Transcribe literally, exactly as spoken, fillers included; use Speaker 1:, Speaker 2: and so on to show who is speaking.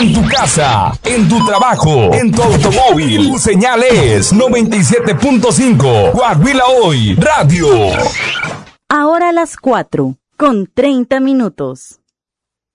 Speaker 1: En tu casa, en tu trabajo, en tu automóvil. Tu señal es noventa y siete punto cinco. Coahuila Hoy Radio.
Speaker 2: Ahora a las cuatro, con treinta minutos.